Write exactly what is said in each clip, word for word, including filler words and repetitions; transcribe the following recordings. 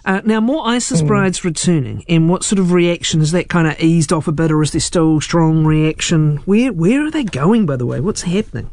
Uh, now, more ISIS mm. brides returning, and what sort of reaction? Has that kind of eased off a bit, or is there still strong reaction? Where where are they going, by the way? What's happening?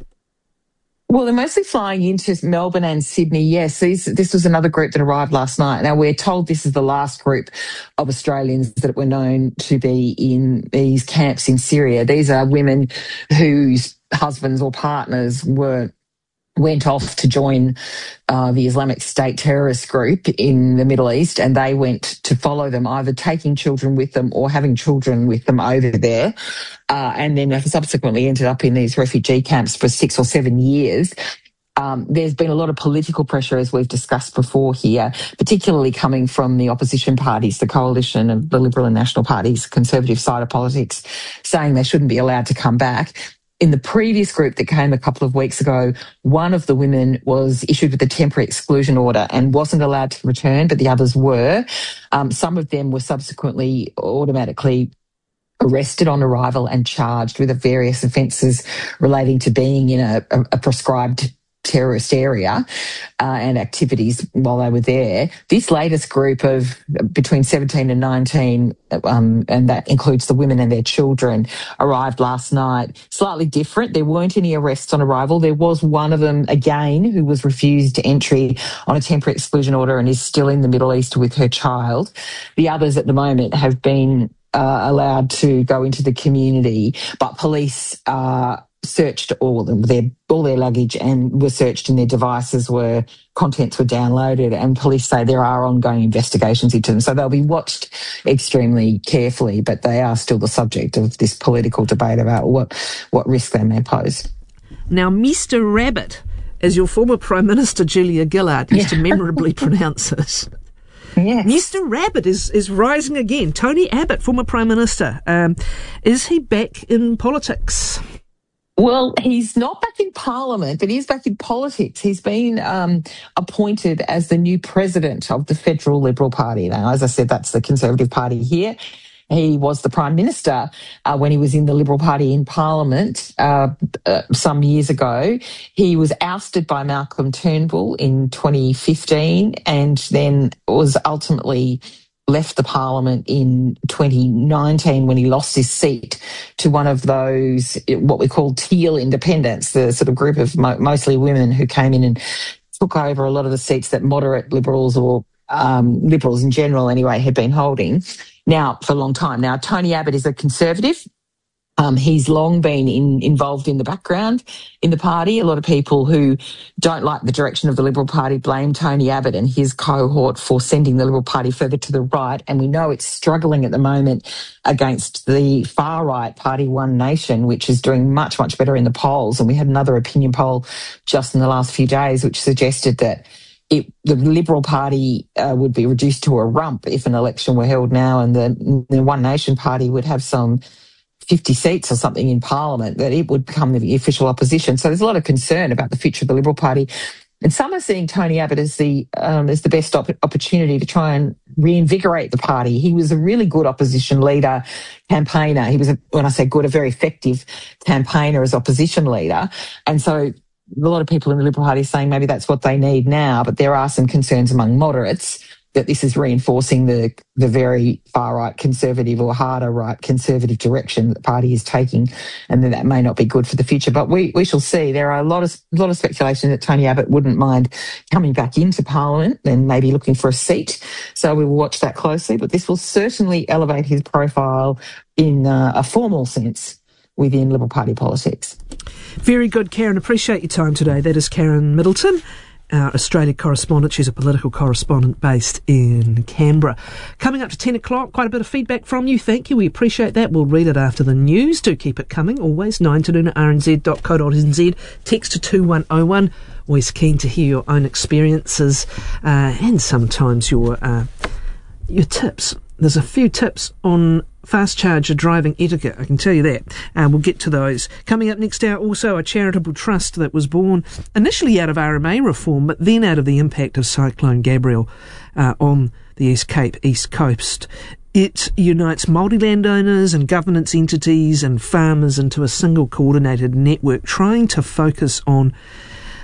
Well, they're mostly flying into Melbourne and Sydney, yes. These, this was another group that arrived last night. Now, we're told this is the last group of Australians that were known to be in these camps in Syria. These are women whose husbands or partners were went off to join uh, the Islamic State terrorist group in the Middle East, and they went to follow them, either taking children with them or having children with them over there, uh, and then have subsequently ended up in these refugee camps for six or seven years. Um, there's been a lot of political pressure, as we've discussed before here, particularly coming from the opposition parties, the coalition of the Liberal and National parties, conservative side of politics, saying they shouldn't be allowed to come back. In the previous group that came a couple of weeks ago, one of the women was issued with a temporary exclusion order and wasn't allowed to return, but the others were. Um, some of them were subsequently automatically arrested on arrival and charged with various offences relating to being in a, a, a prescribed terrorist area uh, and activities while they were there. This latest group of between seventeen and nineteen, um, and that includes the women and their children, arrived last night. Slightly different. There weren't any arrests on arrival. There was one of them, again, who was refused entry on a temporary exclusion order and is still in the Middle East with her child. The others at the moment have been uh, allowed to go into the community, but police are uh, searched all of them, their, all their luggage, and were searched, and their devices were, contents were downloaded, and police say there are ongoing investigations into them. So they'll be watched extremely carefully, but they are still the subject of this political debate about what, what risk they may pose. Now, Mister Rabbit, as your former Prime Minister Julia Gillard used yeah. to memorably pronounce this. Yes. Mister Rabbit is, is rising again. Tony Abbott, former Prime Minister. Um, is he back in politics? Well, he's not back in Parliament, but he's back in politics. He's been um, appointed as the new president of the Federal Liberal Party. Now, as I said, that's the Conservative Party here. He was the Prime Minister uh, when he was in the Liberal Party in Parliament uh, uh, some years ago. He was ousted by Malcolm Turnbull in twenty fifteen and then was ultimately left the Parliament in twenty nineteen when he lost his seat to one of those, what we call teal independents, the sort of group of mo- mostly women who came in and took over a lot of the seats that moderate Liberals or um, Liberals in general anyway had been holding now for a long time. Now, Tony Abbott is a Conservative. Um, he's long been in, involved in the background in the party. A lot of people who don't like the direction of the Liberal Party blame Tony Abbott and his cohort for sending the Liberal Party further to the right. And we know it's struggling at the moment against the far-right party One Nation, which is doing much, much better in the polls. And we had another opinion poll just in the last few days which suggested that It, the Liberal Party uh, would be reduced to a rump if an election were held now, and the, the One Nation Party would have some fifty seats or something in Parliament, that it would become the official opposition. So there's a lot of concern about the future of the Liberal Party. And some are seeing Tony Abbott as the um, as the best op- opportunity to try and reinvigorate the party. He was a really good opposition leader, campaigner. He was, a, when I say good, a very effective campaigner as opposition leader. And so a lot of people in the Liberal Party are saying maybe that's what they need now, but there are some concerns among moderates that this is reinforcing the the very far-right conservative or harder right conservative direction that the party is taking, and that that may not be good for the future. But we, we shall see. There are a lot of a lot of speculation that Tony Abbott wouldn't mind coming back into Parliament and maybe looking for a seat. So we will watch that closely. But this will certainly elevate his profile in uh, a formal sense within Liberal Party politics. Very good, Karen. Appreciate your time today. That is Karen Middleton, our Australia correspondent. She's a political correspondent based in Canberra. Coming up to ten o'clock, quite a bit of feedback from you. Thank you. We appreciate that. We'll read it after the news. Do keep it coming. Always nine to noon at r n z dot co dot n z. Text to two one oh one. Always keen to hear your own experiences uh, and sometimes your uh, your tips. There's a few tips on fast charger driving etiquette, I can tell you that. Uh, we'll get to those. Coming up next hour, also a charitable trust that was born initially out of R M A reform, but then out of the impact of Cyclone Gabrielle uh, on the East Cape, East Coast. It unites multi-landowners and governance entities and farmers into a single coordinated network, trying to focus on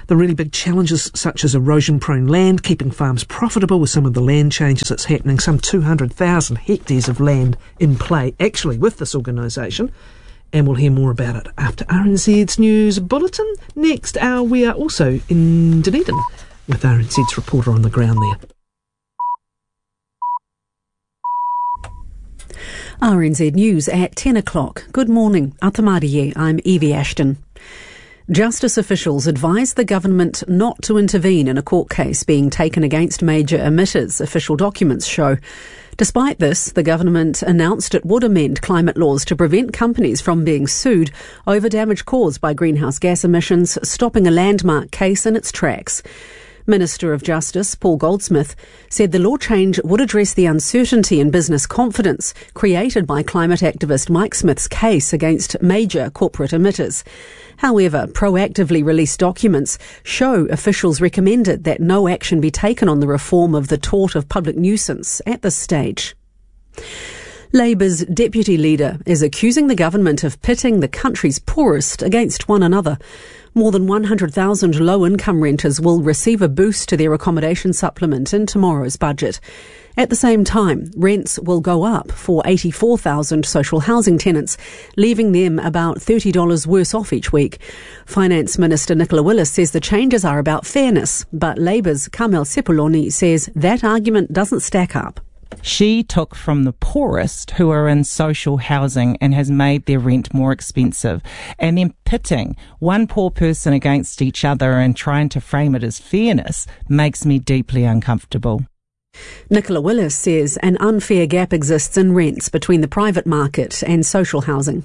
the really big challenges such as erosion-prone land, keeping farms profitable with some of the land changes that's happening, some two hundred thousand hectares of land in play actually with this organisation. And we'll hear more about it after R N Z's News Bulletin. Next hour, we are also in Dunedin with R N Z's reporter on the ground there. R N Z News at ten o'clock. Good morning. Atamari, I'm Evie Ashton. Justice officials advised the government not to intervene in a court case being taken against major emitters, official documents show. Despite this, the government announced it would amend climate laws to prevent companies from being sued over damage caused by greenhouse gas emissions, stopping a landmark case in its tracks. Minister of Justice Paul Goldsmith said the law change would address the uncertainty in business confidence created by climate activist Mike Smith's case against major corporate emitters. However, proactively released documents show officials recommended that no action be taken on the reform of the tort of public nuisance at this stage. Labour's deputy leader is accusing the government of pitting the country's poorest against one another. More than one hundred thousand low-income renters will receive a boost to their accommodation supplement in tomorrow's budget. At the same time, rents will go up for eighty-four thousand social housing tenants, leaving them about thirty dollars worse off each week. Finance Minister Nicola Willis says the changes are about fairness, but Labour's Carmel Sepuloni says that argument doesn't stack up. She took from the poorest who are in social housing and has made their rent more expensive. And then pitting one poor person against each other and trying to frame it as fairness makes me deeply uncomfortable. Nicola Willis says an unfair gap exists in rents between the private market and social housing.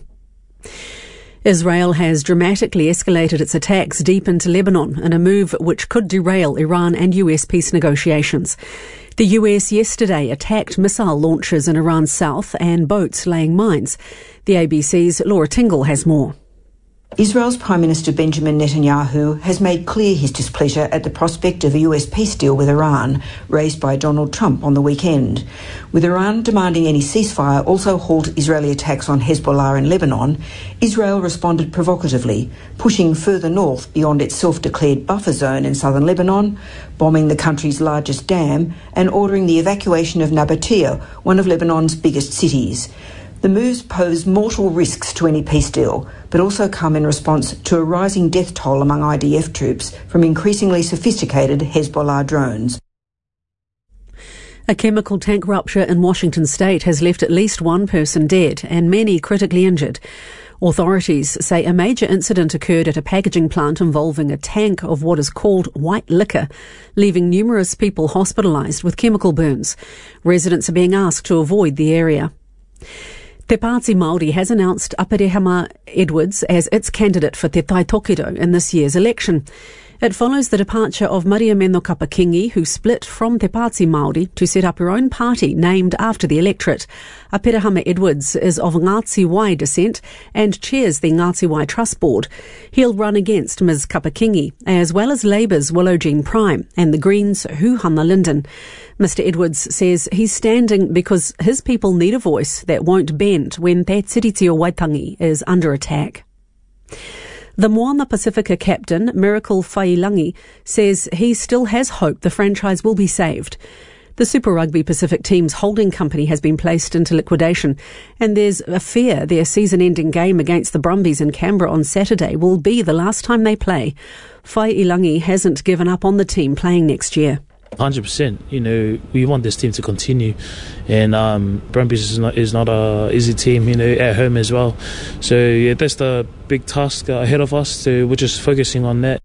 Israel has dramatically escalated its attacks deep into Lebanon in a move which could derail Iran and U S peace negotiations. The U S yesterday attacked missile launchers in Iran's south and boats laying mines. The A B C's Laura Tingle has more. Israel's Prime Minister Benjamin Netanyahu has made clear his displeasure at the prospect of a U S peace deal with Iran, raised by Donald Trump on the weekend. With Iran demanding any ceasefire also halt Israeli attacks on Hezbollah in Lebanon, Israel responded provocatively, pushing further north beyond its self-declared buffer zone in southern Lebanon, bombing the country's largest dam, and ordering the evacuation of Nabatea, one of Lebanon's biggest cities. The moves pose mortal risks to any peace deal, but also come in response to a rising death toll among I D F troops from increasingly sophisticated Hezbollah drones. A chemical tank rupture in Washington state has left at least one person dead and many critically injured. Authorities say a major incident occurred at a packaging plant involving a tank of what is called white liquor, leaving numerous people hospitalised with chemical burns. Residents are being asked to avoid the area. Te Pāti Māori has announced Apirihama Edwards as its candidate for Te Tai Tokerau in this year's election. It follows the departure of Mariameno Kapakingi, who split from Te Pāti Māori to set up her own party named after the electorate. Apirihama Edwards is of Ngāti Wai descent and chairs the Ngāti Wai Trust Board. He'll run against Miz Kapakingi, as well as Labour's Willow Jean Prime and the Greens' Huhana Linden. Mister Edwards says he's standing because his people need a voice that won't bend when Te Tiriti o Waitangi is under attack. The Moana Pacifica captain, Miracle Failangi, says he still has hope the franchise will be saved. The Super Rugby Pacific team's holding company has been placed into liquidation, and there's a fear their season-ending game against the Brumbies in Canberra on Saturday will be the last time they play. Failangi hasn't given up on the team playing next year. one hundred percent. You know, we want this team to continue, and um, Brumbies is not is not a easy team. You know, at home as well. So yeah, that's the big task ahead of us. So we're just focusing on that.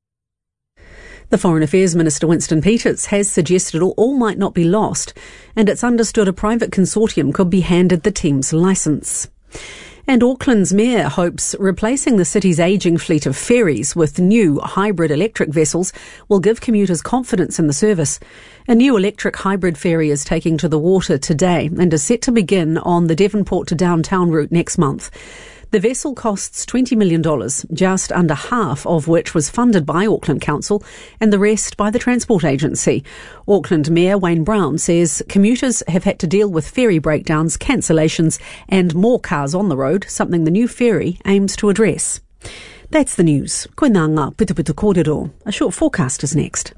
The Foreign Affairs Minister Winston Peters has suggested all, all might not be lost, and it's understood a private consortium could be handed the team's licence. And Auckland's mayor hopes replacing the city's ageing fleet of ferries with new hybrid electric vessels will give commuters confidence in the service. A new electric hybrid ferry is taking to the water today and is set to begin on the Devonport to downtown route next month. The vessel costs twenty million dollars, just under half of which was funded by Auckland Council and the rest by the Transport Agency. Auckland Mayor Wayne Brown says commuters have had to deal with ferry breakdowns, cancellations and more cars on the road, something the new ferry aims to address. That's the news. Koe nā ngā putuputu kōrero. A short forecast is next.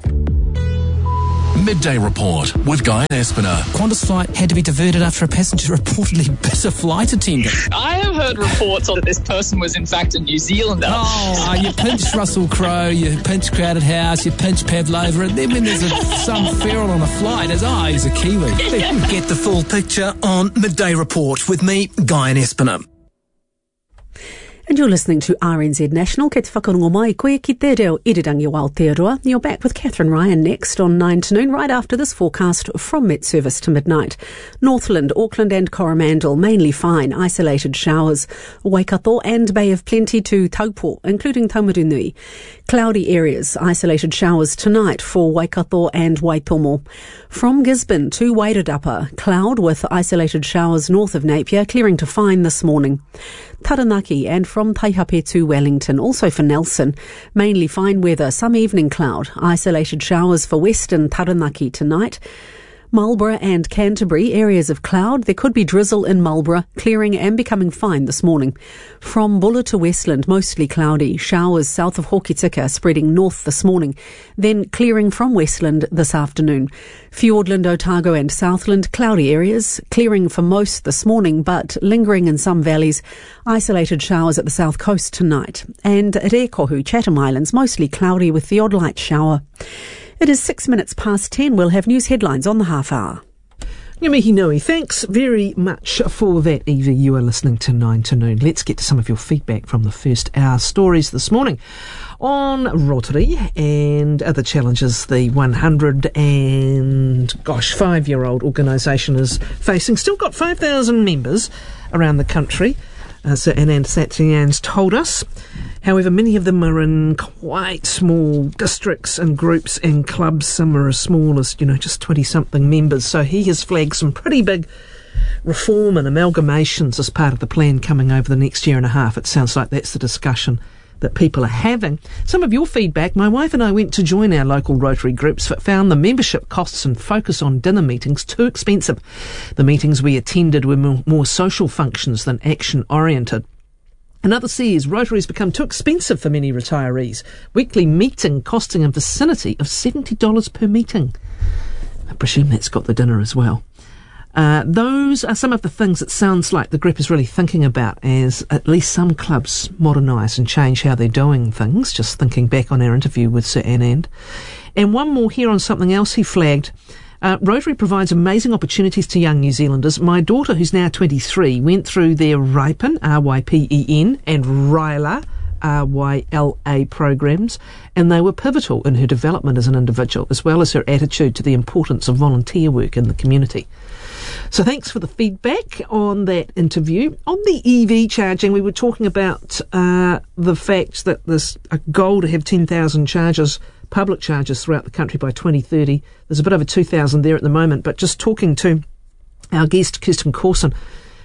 Midday Report with Guy and Espiner. Qantas flight had to be diverted after a passenger reportedly bit a flight attendant. I have heard reports that this person was in fact a New Zealander. Oh, uh, you pinch Russell Crowe, you pinch Crowded House, you pinch Pavlova, and then when there's a, some feral on a flight, it's, oh, he's a Kiwi. Get the full picture on Midday Report with me, Guy and Espiner. And you're listening to R N Z National. Kei te whakarongo mai koe ki te reo irirangi o Aotearoa. You're back with Catherine Ryan next on nine to noon, right after this forecast from Met Service to midnight. Northland, Auckland and Coromandel, mainly fine, isolated showers. Waikato and Bay of Plenty to Taupo, including Taumarunui. Cloudy areas, isolated showers tonight for Waikato and Waitomo. From Gisborne to Wairarapa, cloud with isolated showers north of Napier, clearing to fine this morning. Taranaki and from Taihape to Wellington, also for Nelson, mainly fine weather, some evening cloud, isolated showers for western Taranaki tonight. Marlborough and Canterbury, areas of cloud. There could be drizzle in Marlborough, clearing and becoming fine this morning. From Buller to Westland, mostly cloudy. Showers south of Hokitika, spreading north this morning. Then clearing from Westland this afternoon. Fiordland, Otago and Southland, cloudy areas. Clearing for most this morning, but lingering in some valleys. Isolated showers at the south coast tonight. And Rekohu, Chatham Islands, mostly cloudy with the odd light shower. It is six minutes past ten. We'll have news headlines on the half hour. Ngamihi Nui, thanks very much for that, Evie. You are listening to nine to noon. Let's get to some of your feedback from the first hour stories this morning on Rotary and other challenges the one hundred and, gosh, five-year-old organisation is facing. Still got five thousand members around the country, uh, so Anand Satyan's told us. However, many of them are in quite small districts and groups and clubs. Some are as small as, you know, just twenty-something members. So he has flagged some pretty big reform and amalgamations as part of the plan coming over the next year and a half. It sounds like that's the discussion that people are having. Some of your feedback. My wife and I went to join our local Rotary groups, but found the membership costs and focus on dinner meetings too expensive. The meetings we attended were more, more social functions than action-oriented. Another says Rotary has become too expensive for many retirees. Weekly meeting costing a vicinity of seventy dollars per meeting. I presume that's got the dinner as well. Uh, those are some of the things it sounds like the group is really thinking about as at least some clubs modernise and change how they're doing things, just thinking back on our interview with Sir Anand. And one more here on something else he flagged. Uh, Rotary provides amazing opportunities to young New Zealanders. My daughter, who's now twenty-three, went through their RYPEN, R Y P E N, and RYLA, R Y L A programs, and they were pivotal in her development as an individual, as well as her attitude to the importance of volunteer work in the community. So thanks for the feedback on that interview. On the E V charging, we were talking about uh, the fact that there's a goal to have ten thousand chargers, public chargers throughout the country by twenty thirty. There's a bit over two thousand there at the moment, but just talking to our guest, Kirsten Corson,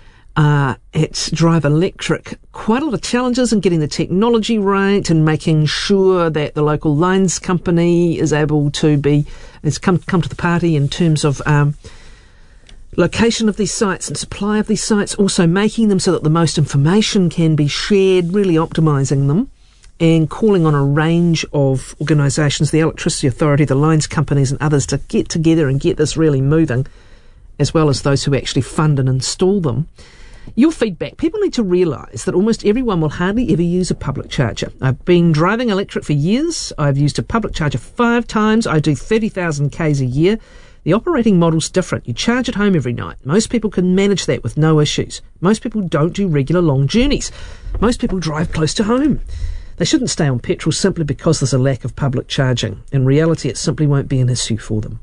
uh, at Drive Electric, quite a lot of challenges in getting the technology right and making sure that the local lines company is able to be, has come, come to the party in terms of um, location of these sites and supply of these sites, also making them so that the most information can be shared, really optimising them, and calling on a range of organisations, the Electricity Authority, the lines companies and others to get together and get this really moving, as well as those who actually fund and install them. Your feedback. People need to realise that almost everyone will hardly ever use a public charger. I've been driving electric for years. I've used a public charger five times. I do thirty thousand kays a year. The operating model's different. You charge at home every night. Most people can manage that with no issues. Most people don't do regular long journeys. Most people drive close to home. They shouldn't stay on petrol simply because there's a lack of public charging. In reality, it simply won't be an issue for them.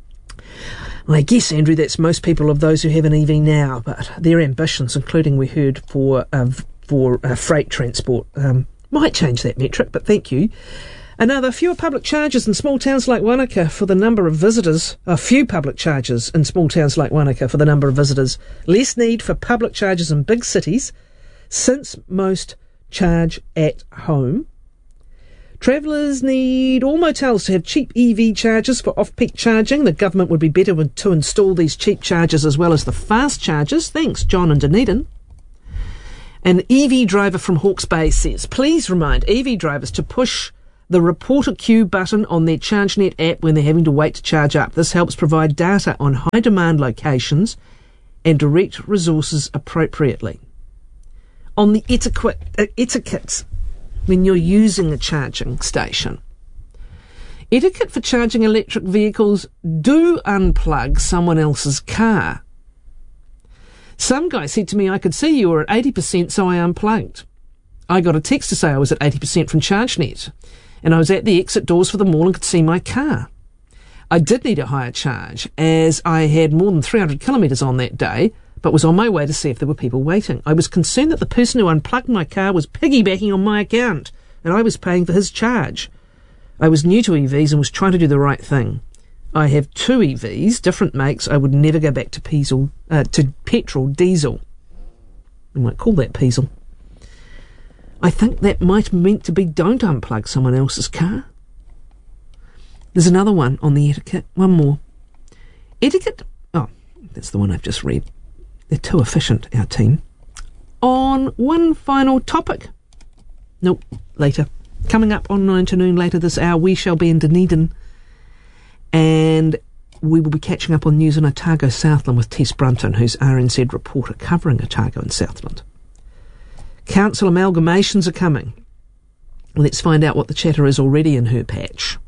I guess, Andrew, that's most people of those who have an E V now, but their ambitions, including we heard for uh, for uh, freight transport, um, might change that metric, but thank you. Another, fewer public chargers in small towns like Wanaka for the number of visitors. A few public chargers in small towns like Wanaka for the number of visitors. Less need for public chargers in big cities, since most charge at home. Travellers need all motels to have cheap E V chargers for off-peak charging. The government would be better to install these cheap chargers as well as the fast chargers. Thanks, John and Dunedin. An E V driver from Hawke's Bay says, please remind E V drivers to push the report a queue button on their ChargeNet app when they're having to wait to charge up. This helps provide data on high demand locations and direct resources appropriately. On the etiquette, uh, etiquette when you're using a charging station. Etiquette for charging electric vehicles: do unplug someone else's car. Some guy said to me, I could see you were at eighty percent, so I unplugged. I got a text to say I was at eighty percent from ChargeNet, and I was at the exit doors for the mall and could see my car. I did need a higher charge, as I had more than three hundred kilometres on that day, but was on my way to see if there were people waiting. I was concerned that the person who unplugged my car was piggybacking on my account, and I was paying for his charge. I was new to E Vs and was trying to do the right thing. I have two E Vs, different makes. I would never go back to diesel, uh, to petrol diesel. We might call that diesel. I think that might meant to be don't unplug someone else's car. There's another one on the etiquette. One more. Etiquette. Oh, that's the one I've just read. They're too efficient, our team. On one final topic. Nope, later. Coming up on nine to noon later this hour, we shall be in Dunedin, and we will be catching up on news in Otago, Southland with Tess Brunton, who's R N Z reporter covering Otago and Southland. Council amalgamations are coming. Let's find out what the chatter is already in her patch.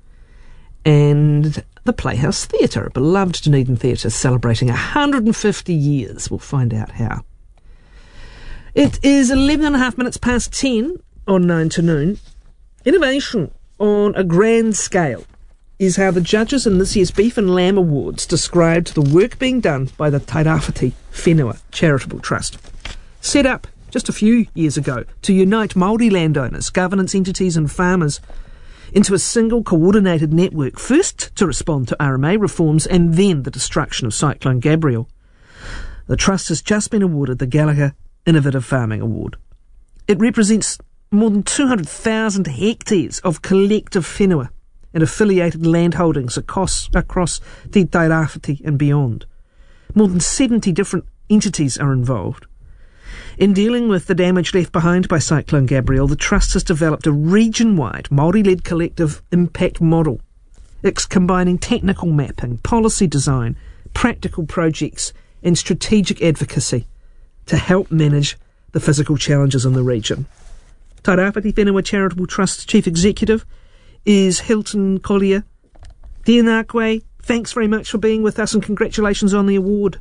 And the Playhouse Theatre, a beloved Dunedin theatre, celebrating one hundred fifty years. We'll find out how. It is eleven and a half minutes past ten on nine to noon. Innovation on a grand scale is how the judges in this year's Beef and Lamb Awards described the work being done by the Tairawhiti Whenua Charitable Trust. Set up just a few years ago to unite Māori landowners, governance entities and farmers into a single coordinated network, first to respond to R M A reforms and then the destruction of Cyclone Gabrielle. The Trust has just been awarded the Gallagher Innovative Farming Award. It represents more than two hundred thousand hectares of collective whenua and affiliated land holdings across, across Te Tairawhiti and beyond. More than seventy different entities are involved. In dealing with the damage left behind by Cyclone Gabrielle, the Trust has developed a region-wide, Māori-led collective impact model. It's combining technical mapping, policy design, practical projects and strategic advocacy to help manage the physical challenges in the region. Tairawhiti Whenua Charitable Trust Chief Executive is Hilton Collier. Tēnā koe, thanks very much for being with us and congratulations on the award.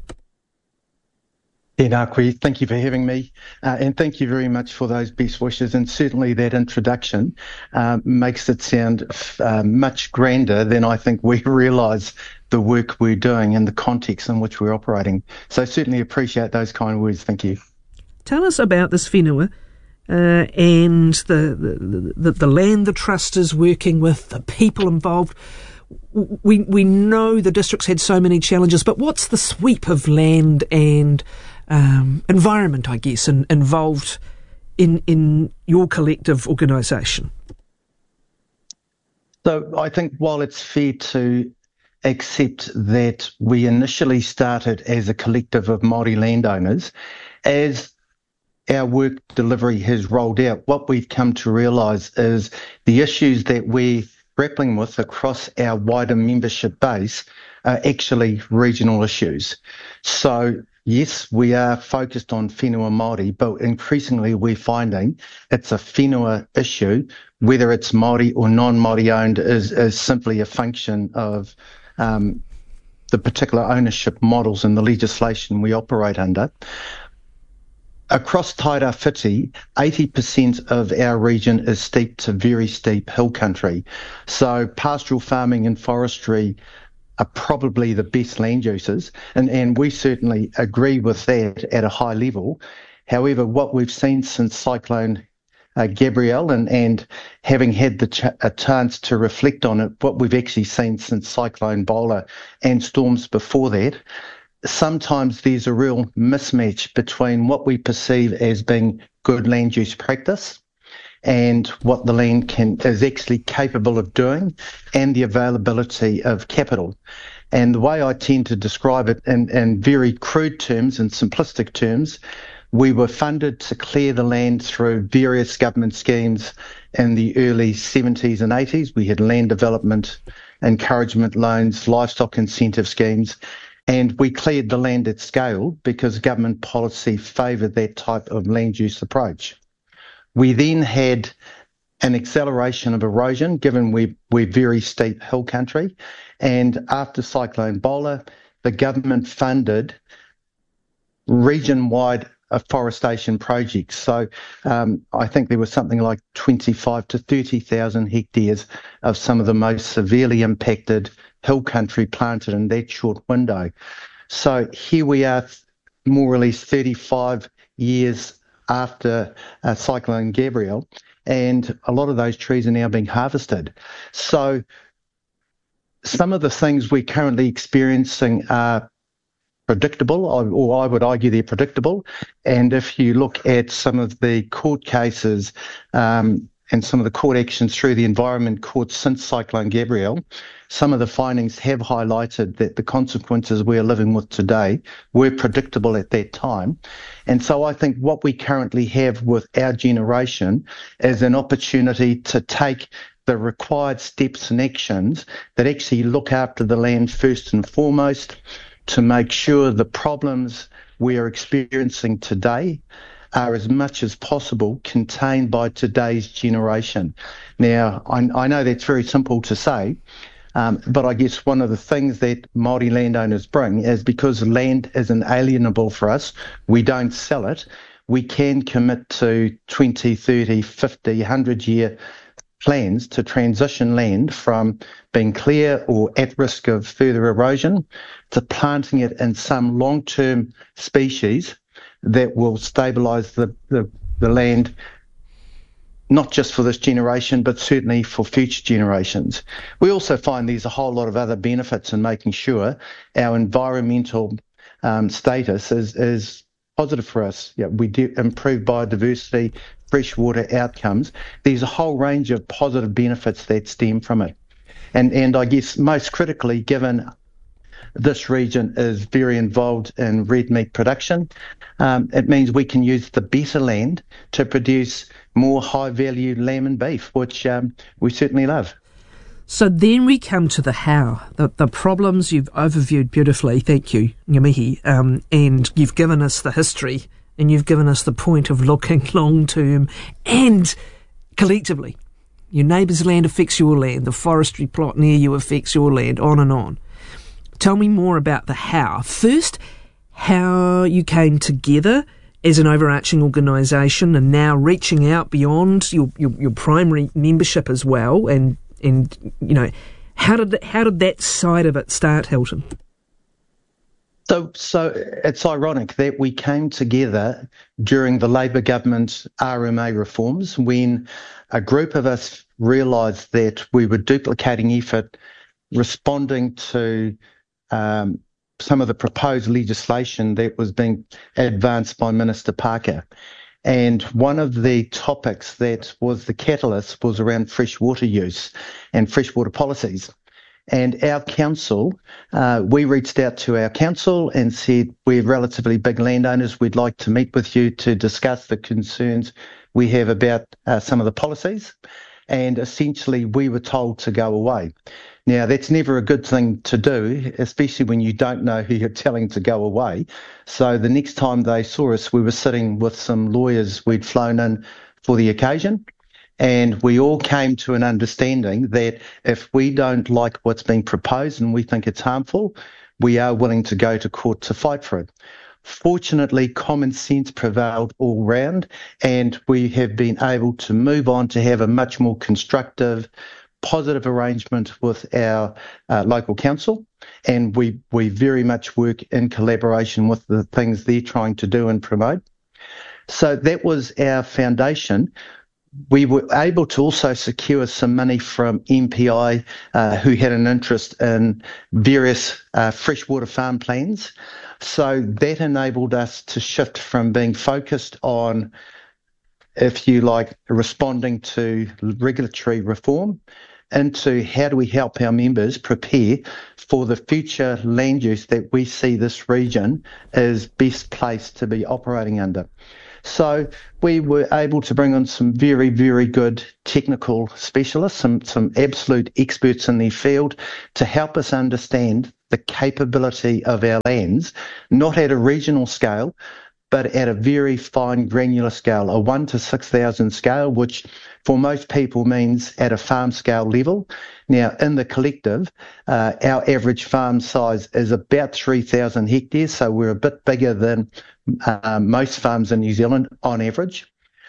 Tēnā koe, thank you for having me, uh, and thank you very much for those best wishes, and certainly that introduction uh, makes it sound uh, much grander than I think we realise the work we're doing and the context in which we're operating. So certainly appreciate those kind words, thank you. Tell us about this whenua uh, and the, the, the, the land the Trust is working with, the people involved. We, we know the district's had so many challenges, but what's the sweep of land and Um, environment, I guess, in, involved in in your collective organisation? So I think while it's fair to accept that we initially started as a collective of Māori landowners, as our work delivery has rolled out, what we've come to realise is the issues that we're grappling with across our wider membership base are actually regional issues. So yes, we are focused on whenua Māori, but increasingly we're finding it's a whenua issue, whether it's Māori or non-Māori owned is, is simply a function of um, the particular ownership models and the legislation we operate under. Across Tairawhiti, eighty percent of our region is steep to very steep hill country. So pastoral farming and forestry are probably the best land uses, and, and we certainly agree with that at a high level. However, what we've seen since Cyclone uh, Gabrielle and, and having had the ch- a chance to reflect on it, what we've actually seen since Cyclone Bola and storms before that, sometimes there's a real mismatch between what we perceive as being good land use practice and what the land can is actually capable of doing, and the availability of capital. And the way I tend to describe it in, in very crude terms and simplistic terms, We were funded to clear the land through various government schemes in the early seventies and eighties. We had land development, encouragement loans, livestock incentive schemes, and we cleared the land at scale because government policy favoured that type of land use approach. We then had an acceleration of erosion, given we, we're very steep hill country, and after Cyclone Bola, the government funded region-wide afforestation projects. So um, I think there was something like twenty-five to thirty thousand hectares of some of the most severely impacted hill country planted in that short window. So here we are, more or less thirty-five years after uh, Cyclone Gabrielle, and a lot of those trees are now being harvested. So some of the things we're currently experiencing are predictable, or I would argue they're predictable. And if you look at some of the court cases um, and some of the court actions through the Environment Court since Cyclone Gabrielle, some of the findings have highlighted that the consequences we're living with today were predictable at that time. And so I think what we currently have with our generation is an opportunity to take the required steps and actions that actually look after the land first and foremost, to make sure the problems we are experiencing today are as much as possible contained by today's generation. Now, I, I know that's very simple to say, um, but I guess one of the things that Māori landowners bring is because land is inalienable for us, we don't sell it, we can commit to twenty, thirty, fifty, one hundred year plans to transition land from being clear or at risk of further erosion to planting it in some long-term species that will stabilise the, the, the land, not just for this generation, but certainly for future generations. We also find there's a whole lot of other benefits in making sure our environmental um, status is, is positive for us. Yeah, we do improve biodiversity, freshwater outcomes. There's a whole range of positive benefits that stem from it. And and I guess most critically, given this region is very involved in red meat production, um, it means we can use the better land to produce more high-value lamb and beef, which um, we certainly love. So then we come to the how, the, the problems you've overviewed beautifully, thank you, Ngamihi, um, and you've given us the history, and you've given us the point of looking long-term and collectively. Your neighbour's land affects your land, the forestry plot near you affects your land, on and on. Tell me more about the how. First, how you came together as an overarching organisation and now reaching out beyond your, your, your primary membership as well, and and you know, how did that, how did that side of it start, Hilton? So, so it's ironic that we came together during the Labor government R M A reforms when a group of us realised that we were duplicating effort responding to um, some of the proposed legislation that was being advanced by Minister Parker. And one of the topics that was the catalyst was around freshwater use and freshwater policies. And our council, uh, we reached out to our council and said, we're relatively big landowners, we'd like to meet with you to discuss the concerns we have about uh, some of the policies. And essentially we were told to go away. Now, that's never a good thing to do, especially when you don't know who you're telling to go away. So the next time they saw us, we were sitting with some lawyers we'd flown in for the occasion. And we all came to an understanding that if we don't like what's being proposed and we think it's harmful, we are willing to go to court to fight for it. Fortunately, common sense prevailed all round, and we have been able to move on to have a much more constructive, positive arrangement with our uh, local council, and we, we very much work in collaboration with the things they're trying to do and promote. So that was our foundation. We were able to also secure some money from M P I, uh, who had an interest in various uh, freshwater farm plans. So that enabled us to shift from being focused on, if you like, responding to regulatory reform into how do we help our members prepare for the future land use that we see this region is best placed to be operating under. So we were able to bring on some very, very good technical specialists, some, some absolute experts in their field to help us understand the capability of our lands, not at a regional scale, but at a very fine granular scale, a one to six thousand scale, which for most people means at a farm scale level. Now, in the collective, uh, our average farm size is about three thousand hectares, so we're a bit bigger than uh, most farms in New Zealand on average.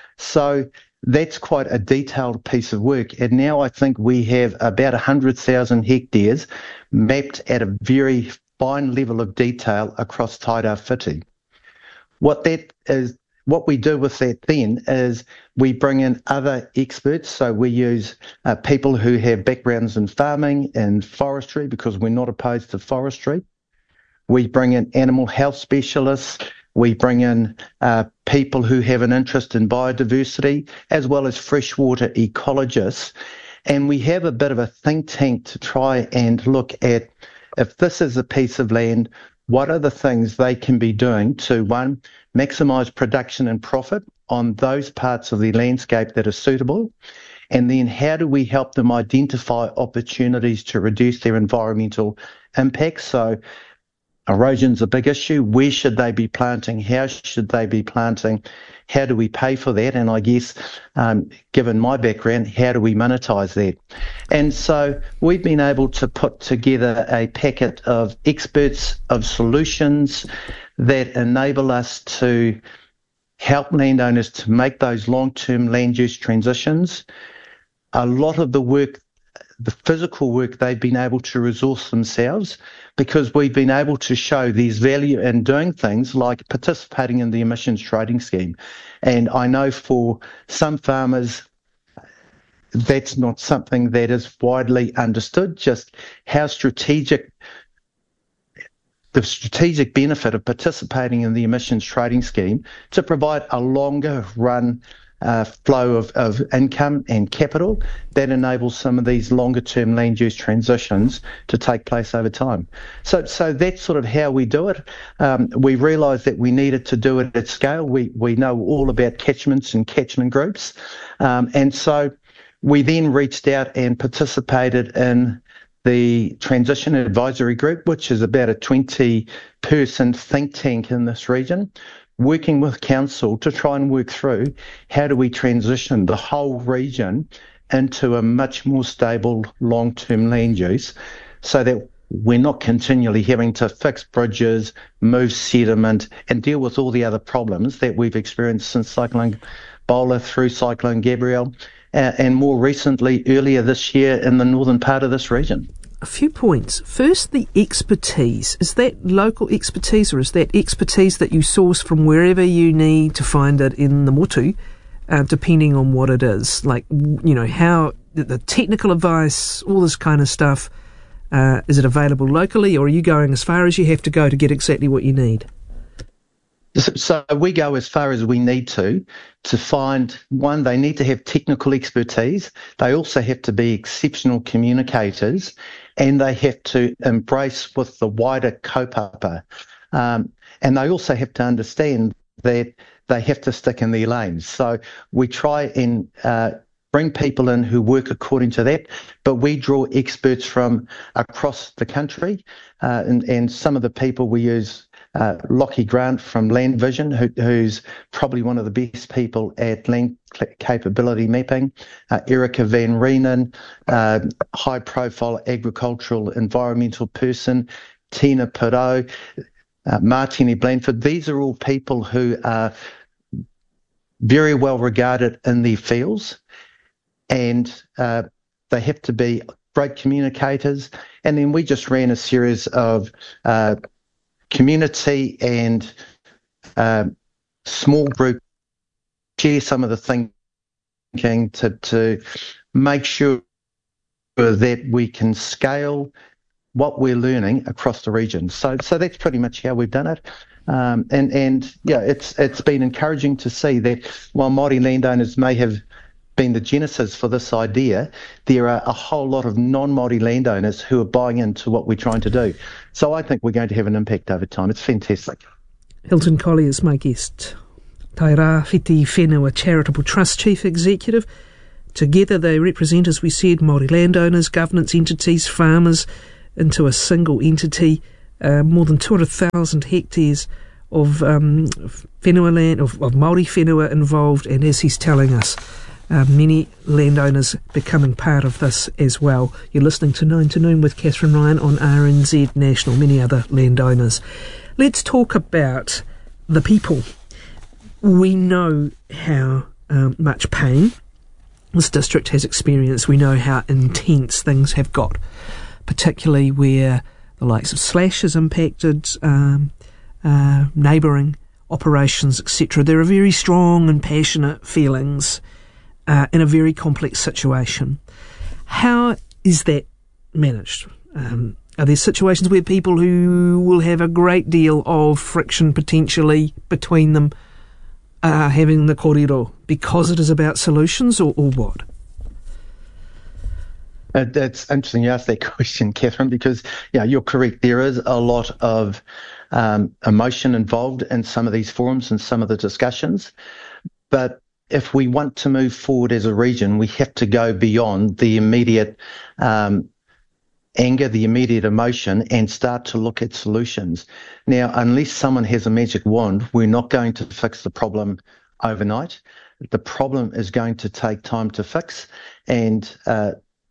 So that's quite a detailed piece of work. And now I think we have about one hundred thousand hectares mapped at a very fine level of detail across Tairāwhiti. What that is, what we do with that then is we bring in other experts. So we use uh, people who have backgrounds in farming and forestry, because we're not opposed to forestry. We bring in animal health specialists. We bring in uh, people who have an interest in biodiversity, as well as freshwater ecologists. And we have a bit of a think tank to try and look at, if this is a piece of land, what are the things they can be doing to, one, maximise production and profit on those parts of the landscape that are suitable, and then how do we help them identify opportunities to reduce their environmental impacts? So erosion's a big issue. Where should they be planting? How should they be planting? How do we pay for that? And I guess, um, given my background, how do we monetize that? And so we've been able to put together a packet of experts, of solutions that enable us to help landowners to make those long-term land use transitions. A lot of the work, the physical work, they've been able to resource themselves, because we've been able to show there's value in doing things like participating in the emissions trading scheme. And I know for some farmers, that's not something that is widely understood, just how strategic, the strategic benefit of participating in the emissions trading scheme to provide a longer run Uh, flow of, of income and capital that enables some of these longer term land use transitions to take place over time. So so that's sort of how we do it. Um, we realised that we needed to do it at scale. We, we know all about catchments and catchment groups. Um, and so we then reached out and participated in the Transition Advisory Group, which is about a twenty person think tank in this region, working with council to try and work through how do we transition the whole region into a much more stable long-term land use, so that we're not continually having to fix bridges, move sediment, and deal with all the other problems that we've experienced since Cyclone Bowler through Cyclone Gabrielle, uh, and more recently earlier this year in the northern part of this region. A few points. First, the expertise. Is that local expertise, or is that expertise that you source from wherever you need to find it in the motu, uh, depending on what it is? Like, you know, how the, the technical advice, all this kind of stuff, uh, is it available locally, or are you going as far as you have to go to get exactly what you need? So we go as far as we need to, to find, one, they need to have technical expertise. They also have to be exceptional communicators, and they have to embrace with the wider kaupapa. Um, and they also have to understand that they have to stick in their lanes. So we try and uh, bring people in who work according to that, but we draw experts from across the country, uh, and, and some of the people we use, Uh, Lockie Grant from Land Vision, who, who's probably one of the best people at land capability mapping, uh, Erica Van Reenen, uh, high-profile agricultural environmental person, Tina Perot, uh, Martini Blanford. These are all people who are very well regarded in their fields, and uh, they have to be great communicators. And then we just ran a series of uh, community and uh, small group share some of the thinking to, to make sure that we can scale what we're learning across the region. So so that's pretty much how we've done it. Um, and, and yeah, it's it's been encouraging to see that while Māori landowners may have been the genesis for this idea, there are a whole lot of non-Māori landowners who are buying into what we're trying to do. So I think we're going to have an impact over time. It's fantastic. Hilton Colley is my guest. Tai Rā Whiti Whenua Charitable Trust Chief Executive. Together they represent, as we said, Māori landowners, governance entities, farmers, into a single entity, uh, more than two hundred thousand hectares of um, whenua land, of, of Māori whenua involved, and as he's telling us, Uh, many landowners becoming part of this as well. You're listening to Nine to Noon with Catherine Ryan on R N Z National, many other landowners. Let's talk about the people. We know how um, much pain this district has experienced. We know how intense things have got, particularly where the likes of Slash has impacted um, uh, neighbouring operations, et cetera. There are very strong and passionate feelings Uh, in a very complex situation. How is that managed? Um, are there situations where people who will have a great deal of friction potentially between them are having the kōrero because it is about solutions, or, or what? Uh, that's interesting you asked that question, Catherine, because yeah, you're correct. There is a lot of um, emotion involved in some of these forums and some of the discussions, but if we want to move forward as a region, we have to go beyond the immediate um, anger, the immediate emotion, and start to look at solutions. Now, unless someone has a magic wand, we're not going to fix the problem overnight. The problem is going to take time to fix, and uh,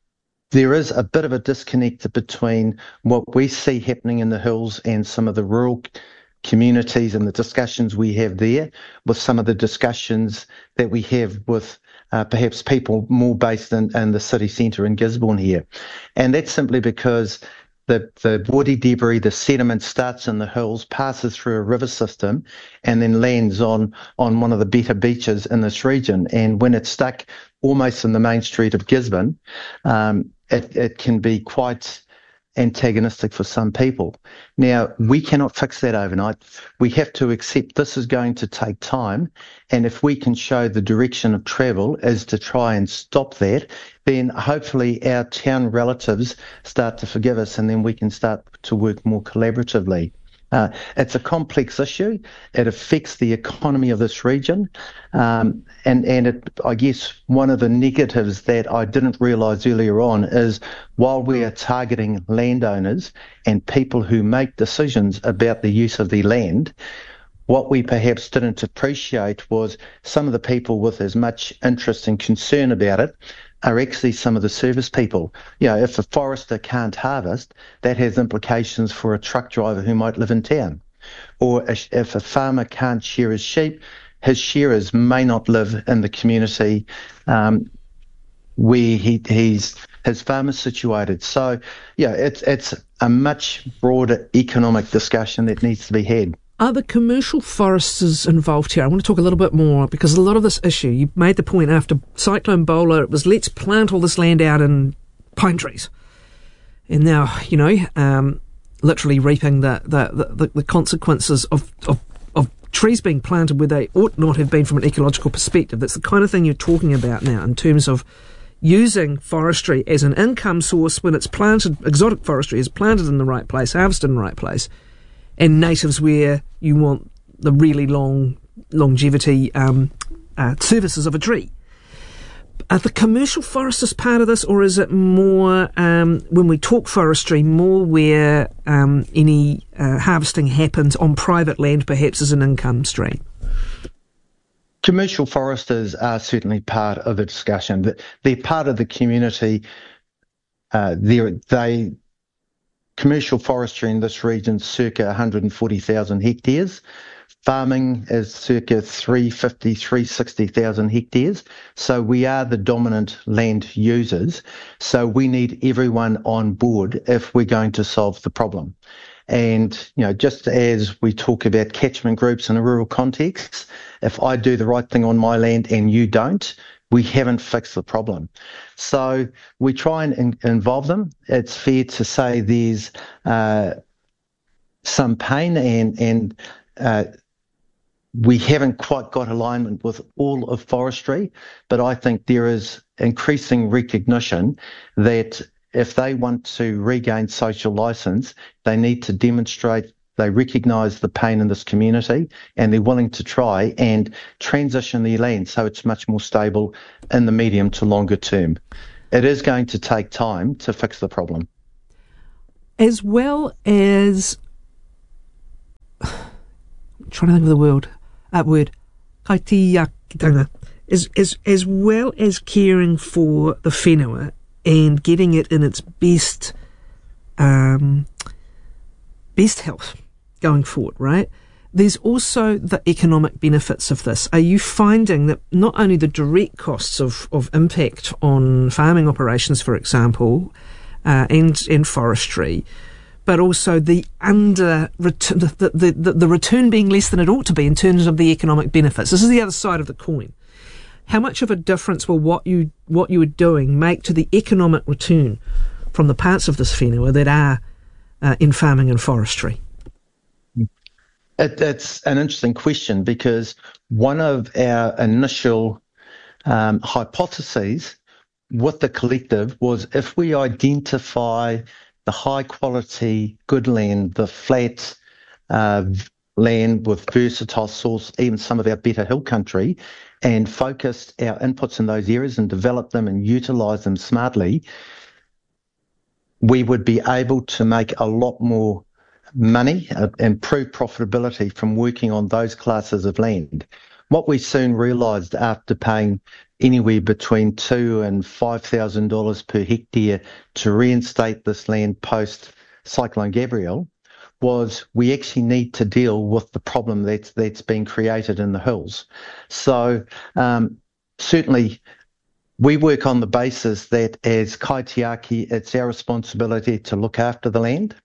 there is a bit of a disconnect between what we see happening in the hills and some of the rural communities and the discussions we have there with some of the discussions that we have with uh, perhaps people more based in, in the city centre in Gisborne here. And that's simply because the, the woody debris, the sediment starts in the hills, passes through a river system, and then lands on, on one of the better beaches in this region. And when it's stuck almost in the main street of Gisborne, um, it, it can be quite antagonistic for some people. Now, we cannot fix that overnight. We have to accept this is going to take time, and if we can show the direction of travel is to try and stop that, then hopefully our town relatives start to forgive us, and then we can start to work more collaboratively. Uh, it's a complex issue. It affects the economy of this region. Um, and, and it, I guess one of the negatives that I didn't realise earlier on is while we are targeting landowners and people who make decisions about the use of the land, what we perhaps didn't appreciate was some of the people with as much interest and concern about it are actually some of the service people. You know, if a forester can't harvest, that has implications for a truck driver who might live in town. Or if a farmer can't shear his sheep, his shearers may not live in the community um, where he, he's his farm is situated. So, yeah, it's it's a much broader economic discussion that needs to be had. Are the commercial foresters involved here? I want to talk a little bit more, because a lot of this issue, you made the point after Cyclone Bowler, it was let's plant all this land out in pine trees. And now, you know, um, literally reaping the, the, the, the consequences of, of, of trees being planted where they ought not have been from an ecological perspective. That's the kind of thing you're talking about now in terms of using forestry as an income source when it's planted, exotic forestry is planted in the right place, harvested in the right place, and natives where you want the really long longevity um, uh, services of a tree. Are the commercial foresters part of this, or is it more, um, when we talk forestry, more where um, any uh, harvesting happens on private land, perhaps as an income stream? Commercial foresters are certainly part of the discussion. They're part of the community. Uh, they commercial forestry in this region circa one hundred forty thousand hectares. Farming is circa three hundred fifty, three hundred sixty thousand hectares. So we are the dominant land users. So we need everyone on board if we're going to solve the problem. And, you know, just as we talk about catchment groups in a rural context, if I do the right thing on my land and you don't, we haven't fixed the problem. So we try and in- involve them. It's fair to say there's uh, some pain and, and uh, we haven't quite got alignment with all of forestry, but I think there is increasing recognition that if they want to regain social license, they need to demonstrate they recognise the pain in this community and they're willing to try and transition their land so it's much more stable in the medium to longer term. It is going to take time to fix the problem. As well as... I'm trying to think of the word. Uh, word. Kaitiakitanga. As, as, as well as caring for the whenua and getting it in its best um, best health going forward, right? There's also the economic benefits of this. Are you finding that not only the direct costs of, of impact on farming operations, for example, uh, and, and forestry, but also the under return, the, the, the, the return being less than it ought to be in terms of the economic benefits? This is the other side of the coin. How much of a difference will what you what you are doing make to the economic return from the parts of this whenua that are uh, in farming and forestry? It, it's an interesting question because one of our initial um, hypotheses with the collective was if we identify the high quality, good land, the flat uh, land with versatile soils, even some of our better hill country, and focused our inputs in those areas and develop them and utilise them smartly, we would be able to make a lot more money, uh, improve profitability from working on those classes of land. What we soon realised after paying anywhere between two and five thousand dollars per hectare to reinstate this land post Cyclone Gabrielle was we actually need to deal with the problem that's that's been created in the hills. So um, certainly we work on the basis that as kaitiaki, it's our responsibility to look after the land.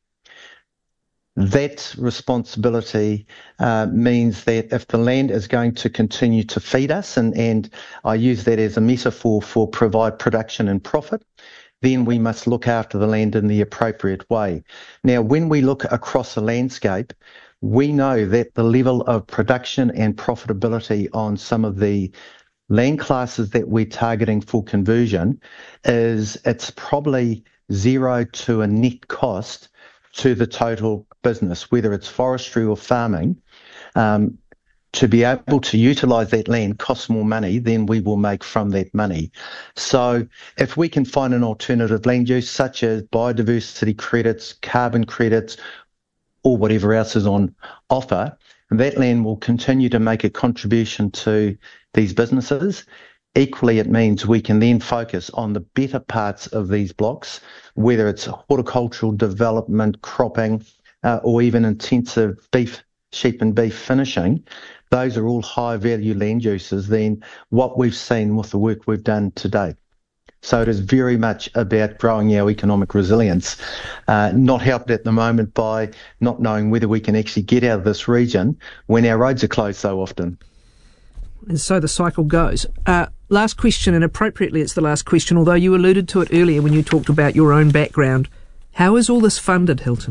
That responsibility uh, means that if the land is going to continue to feed us, and, and I use that as a metaphor for provide production and profit, then we must look after the land in the appropriate way. Now, when we look across the landscape, we know that the level of production and profitability on some of the land classes that we're targeting for conversion is it's probably zero to a net cost to the total business, whether it's forestry or farming. Um, to be able to utilise that land costs more money than we will make from that money. So if we can find an alternative land use such as biodiversity credits, carbon credits, or whatever else is on offer, that land will continue to make a contribution to these businesses. Equally, it means we can then focus on the better parts of these blocks, whether it's horticultural development, cropping, uh, or even intensive beef, sheep and beef finishing. Those are all high value land uses than what we've seen with the work we've done to date. So it is very much about growing our economic resilience, uh, not helped at the moment by not knowing whether we can actually get out of this region when our roads are closed so often. And so the cycle goes. Uh, last question, and appropriately it's the last question, although you alluded to it earlier when you talked about your own background. How is all this funded, Hilton?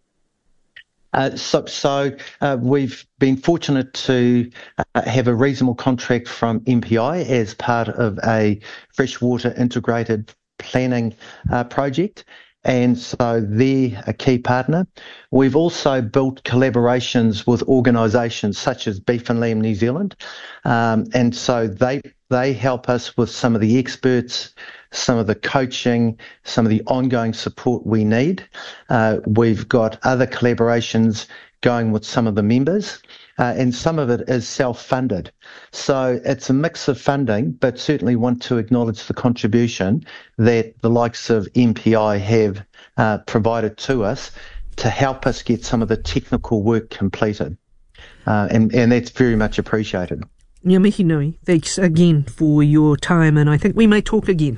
Uh, so so uh, we've been fortunate to uh, have a reasonable contract from M P I as part of a freshwater integrated planning uh, project. And so they're a key partner. We've also built collaborations with organisations such as Beef and Lamb New Zealand. Um, and so they they help us with some of the experts, some of the coaching, some of the ongoing support we need. Uh, we've got other collaborations going with some of the members, uh, and some of it is self-funded. So it's a mix of funding, but certainly want to acknowledge the contribution that the likes of M P I have uh, provided to us to help us get some of the technical work completed. Uh, and, and that's very much appreciated. Ngā mihi nui, thanks again for your time, and I think we may talk again.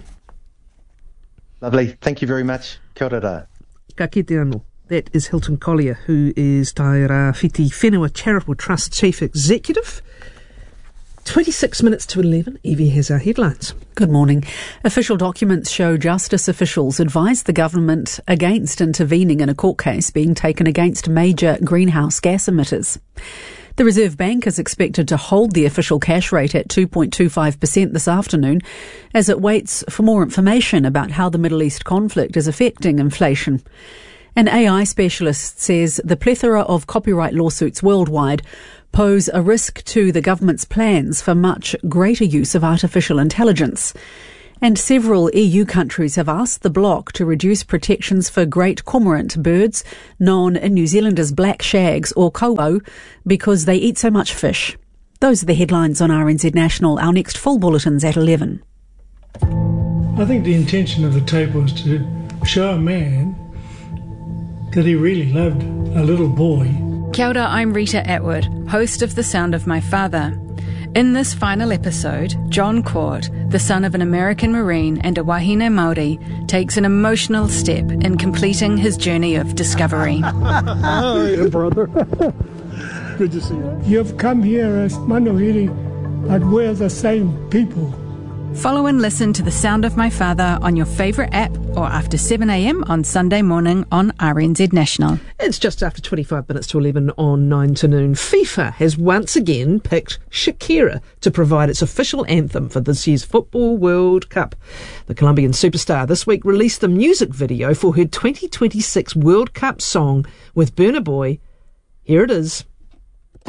Lovely. Thank you very much. Kia ora. Ka kite anō. That is Hilton Collier, who is Taira Whiti Whenua Charitable Trust Chief Executive. twenty-six minutes to eleven. Evie has our headlines. Good morning. Official documents show justice officials advised the government against intervening in a court case being taken against major greenhouse gas emitters. The Reserve Bank is expected to hold the official cash rate at two point two five percent this afternoon as it waits for more information about how the Middle East conflict is affecting inflation. An A I specialist says the plethora of copyright lawsuits worldwide pose a risk to the government's plans for much greater use of artificial intelligence. And several E U countries have asked the bloc to reduce protections for great cormorant birds, known in New Zealand as black shags or kobo, because they eat so much fish. Those are the headlines on R N Z National. Our next full bulletin's at eleven. I think the intention of the tape was to show a man that he really loved a little boy. Kia ora, I'm Rita Atwood, host of The Sound of My Father. In this final episode, John Court, the son of an American Marine and a wahine Māori, takes an emotional step in completing his journey of discovery. Oh, yeah, brother. Good to see you. You've come here as Manuhiri, but we're the same people. Follow and listen to The Sound of My Father on your favourite app or after seven a m on Sunday morning on R N Z National. It's just after twenty-five minutes to eleven on nine to noon. FIFA has once again picked Shakira to provide its official anthem for this year's Football World Cup. The Colombian superstar this week released the music video for her twenty twenty-six World Cup song with Burna Boy. Here it is.